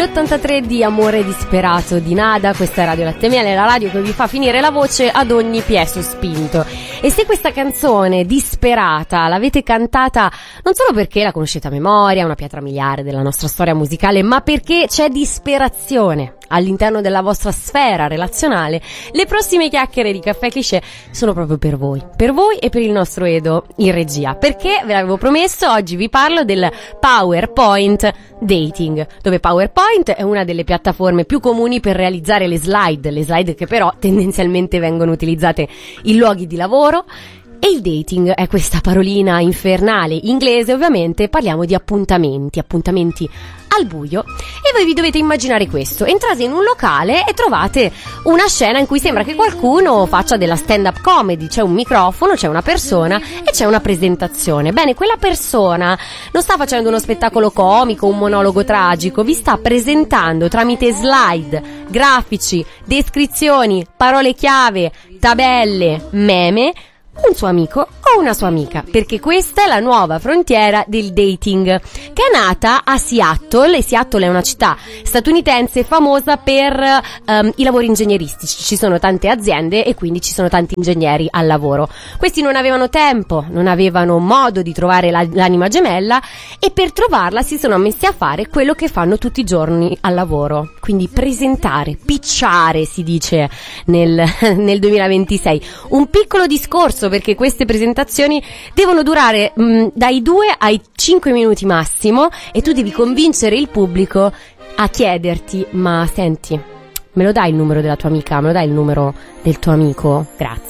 83 di Amore Disperato di Nada. Questa è Radio Latte e Miele, la radio che vi fa finire la voce ad ogni piè sospinto. E se questa canzone Disperata l'avete cantata non solo perché la conoscete a memoria, una pietra miliare della nostra storia musicale, ma perché c'è disperazione all'interno della vostra sfera relazionale, le prossime chiacchiere di Caffè Cliché sono proprio per voi e per il nostro Edo in regia, perché ve l'avevo promesso, oggi vi parlo del PowerPoint Dating, dove PowerPoint è una delle piattaforme più comuni per realizzare le slide che però tendenzialmente vengono utilizzate in luoghi di lavoro. E il dating è questa parolina infernale inglese, ovviamente parliamo di appuntamenti al buio, e voi vi dovete immaginare questo: entrate in un locale e trovate una scena in cui sembra che qualcuno faccia della stand-up comedy, c'è un microfono, c'è una persona e c'è una presentazione. Bene, quella persona non sta facendo uno spettacolo comico, un monologo tragico, vi sta presentando tramite slide, grafici, descrizioni, parole chiave, tabelle, meme, un suo amico o una sua amica, perché questa è la nuova frontiera del dating, che è nata a Seattle, e Seattle è una città statunitense famosa per i lavori ingegneristici. Ci sono tante aziende e quindi ci sono tanti ingegneri al lavoro. Questi non avevano tempo, non avevano modo di trovare l'anima gemella, e per trovarla si sono messi a fare quello che fanno tutti i giorni al lavoro, quindi presentare, pitchare, si dice nel 2026, un piccolo discorso, perché queste presentazioni devono durare dai 2 ai 5 minuti massimo, e tu devi convincere il pubblico a chiederti: ma senti, me lo dai il numero della tua amica? Me lo dai il numero del tuo amico? Grazie.